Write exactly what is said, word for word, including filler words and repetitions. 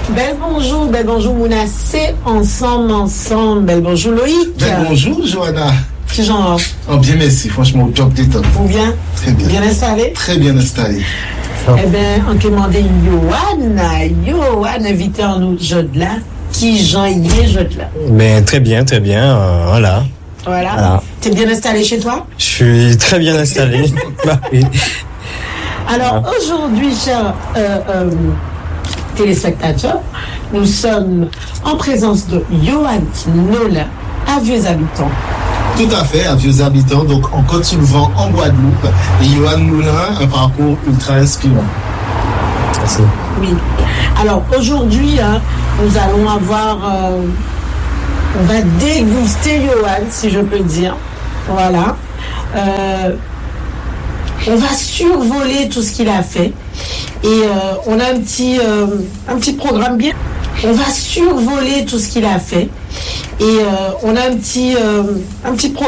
Bel bonjour, bel bonjour Mouna, c'est ensemble, ensemble. Bel bonjour Loïc. Bel bonjour Johanna. Petit Jean. Oh, bien merci, franchement au top des tops. Ou bien? Très bien. Bien installé? Très bien installé. Eh bien, on te demandait Yohan, Yohan, invité en nous, Jodla. Qui Jean y est, Jodla? Mais très bien, très bien, euh, voilà. Voilà. Voilà. T'es bien installé chez toi? Je suis très bien installé. Bah oui. Alors Ah. aujourd'hui, chers euh, euh, téléspectateurs, nous sommes en présence de Yohan Nola, à Vieux Habitants. Tout à fait, à Vieux Habitants, donc en Côte-sous-le-Vent, en Guadeloupe. Et Yohan Moulin, un parcours ultra inspirant. Merci. Oui. Alors aujourd'hui, hein, nous allons avoir, euh, on va déguster Yohan, si je peux dire. Voilà. Euh, on va survoler tout ce qu'il a fait. Et euh, on a un petit, euh, un petit programme bien. On va survoler tout ce qu'il a fait. Et euh, on a un petit, euh, un petit programme.